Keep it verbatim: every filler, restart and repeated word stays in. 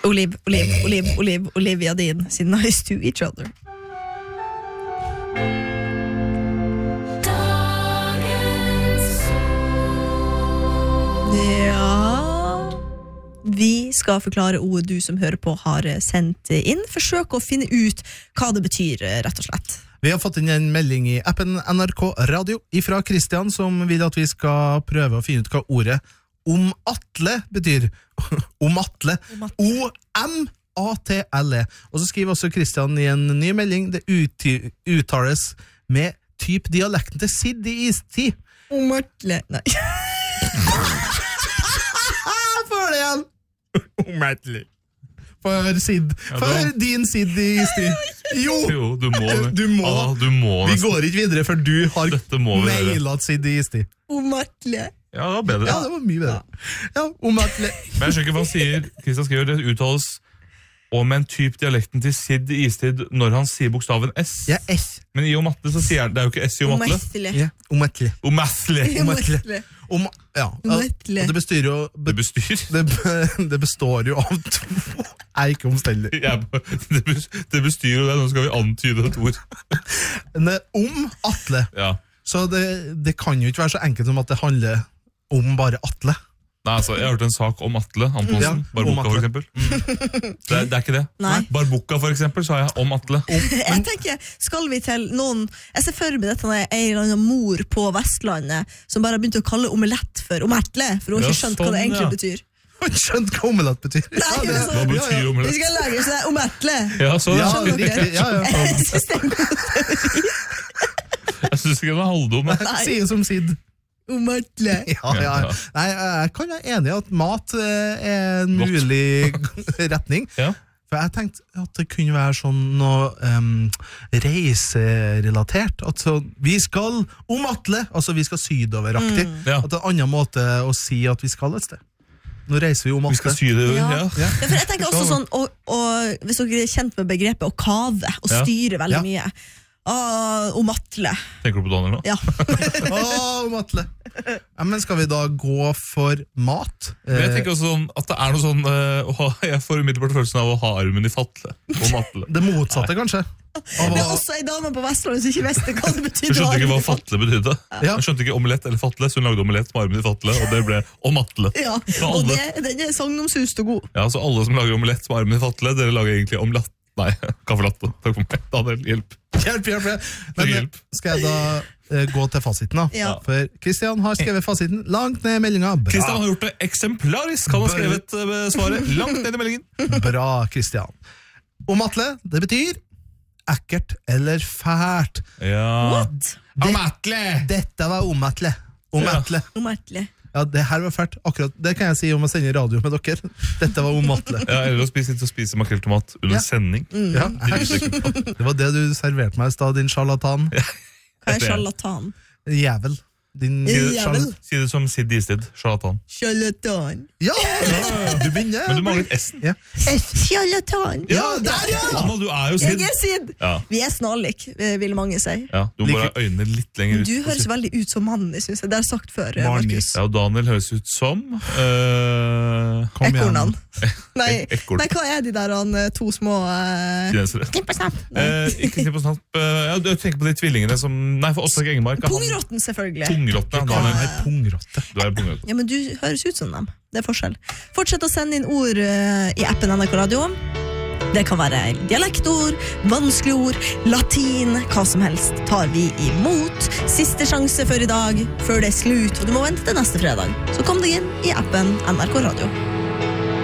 Oliv, Oliv, Oliv, Oliv, Olivia Dean sin Nice to Each Other. Ja, vi skal forklare ordet du som hører på har sendt inn. Forsøk å finne ut hva det betyr, rett og slett. Vi har fått inn en melding i appen N R K Radio ifra Christian, som vil at vi skal prøve å finne ut hva ordet om Atle betyr. Om Atle. O M A T L E. Og så skriver også Christian i en ny melding, det uttales med typ dialekten til Sid i istid. Om Atle, nei. For det igjen! Om Atle. For Sid. For ja, din Sid i istid. Jo! Jo, du må. Du må. Ah, du må vi går ikke videre, for du har mailet Sid i istid. Om Atle. Ja, det var bedre. Ja, det var mye bedre. Ja, om Atle. Men jeg skjønner ikke hva han sier. Kristian skriver, det uttales om en typ dialekten til Sid i istid når han sier bokstaven S. Ja, S. Men i om Atle så sier han, det er jo ikke S i om Atle. Ja, om Atle. Om Atle. Om Atle. Om, ja, og det bestyr jo... Det bestyr? Det, det består jo av to. Er ikke omstellig. Ja, det bestyr jo det, nå skal vi antyde et ord. Men om Atle. Ja. Så det, det kan jo ikke være så enkelt som at det handler om bare Atle. Nei, altså, jeg har hørt en sak om Atle Antonsen, ja, Barboka for eksempel. Mm. Det, det er ikke det. Nei. Barboka for eksempel, sa jeg om Atle. Om, jeg tenker, skal vi til noen, jeg ser for meg dette når en eller annen mor på Vestlandet som bare har begynt å kalle omelett for om Atle, for hun har ja, ikke skjønt sånn, hva det egentlig ja. betyr. Hun har skjønt hva omelett betyr. Nei, ja, det, hva betyr ja, ja. omelett? Vi skal lage sånn om Atle. Ja, så ja, riktig. Ja, ja. Jeg synes det er en god teori. Jeg synes ikke det er halvdom. Sier som Sid. Om Atle. Ja, ja. Nei, jeg kan være enig i at mat er en Godt. mulig retning. Ja. For jeg tenkte at det kunne være sånn noe um, reiserelatert. At så, vi skal om Atle, altså vi skal sydoveraktig. Mm. Ja. At det er en annen måte å si at vi skal et sted. Nå reiser vi om Atle. Vi skal sy det, ja. Ja. Ja, for jeg tenker også sånn, og, og, hvis dere er kjent med begrepet å kave, og styre ja. veldig ja. mye. Åh, om Atle. Tenker du på Daniel nå? Ja. Åh, om Atle. Ja, men skal vi da gå for mat? Men jeg tenker også sånn, at det er noe sånn, uh, jeg får umiddelbart følelsen av å ha armen i fatle. Om Atle. Det motsatte, Nei. kanskje. Det er også en dame på Vestlandet som ikke visste hva det betydde. Hun skjønte ikke hva fatle betydde. Ja. Hun skjønte ikke omelett eller fatle, så hun lagde omelett med armen i fatle, og det ble om Atle. Ja, og det, den er sagnomsust og god. Ja, så alle som lager omelett med armen i fatle, dere lager egentlig omelett. Nei, kaffelatte. Takk for meg. Daniel, hjelp. Hjelp, hjelp, hjelp. Men hjelp. Skal jeg da uh, gå til fasiten da? Ja. For Kristian har skrevet fasiten langt ned i meldingen. Kristian har gjort det eksemplarisk. Han har skrevet uh, svaret langt ned i meldingen. Bra, Kristian. Om Atle, det betyr ekkert eller fælt. Ja. What? Om Atle! Dette var om Atle. Om ja. Atle. Om Atle. Ja, det her var fælt. Akkurat det kan jeg si om å sende radio med dere. Dette var om Atle. Ja, eller å spise, å spise makrelltomat under ja. sending. Mm. Ja, det var det du serverte meg i stad, din charlatan. Ja. Hva er charlatan? Jævel. Din Jævel. Si det som Sid i sted. Charlatan. Charlatan. Ja, du begynner. Men du mangler S-en. Ja. S. Charlatan. Ja, der ja! Anna, du er jo Sid. Jeg er Sid. Ja. Vi er snarlik, vil mange si. Ja, du må bare ha øynene litt lenger ut. Du høres veldig ut som mann, synes jeg. Det har jeg sagt før, Markus. Ja, og Daniel høres ut som... Uh, Ekornan. Nei, nei, hva er de der han, to små... Uh, Kinesere. Knipp og snapp. Uh, ikke knipp og snapp. Uh, ja, du tenker på de tvillingene som... Nei, for Åstak Engemark. Pungrotten, selvfølgelig. Pungrotten, ja. Han er pungrotte. Du er pungrotte. Ja, men du høres ut som dem. Det er forskjell. Fortsett å sende inn ord uh, i appen N R K Radio. Det kan være dialektord, vanskelige ord, latin, hva som helst tar vi imot. Siste sjanse for i dag, før det er slut, og du må vente til neste fredag. Så kom deg inn i appen N R K Radio.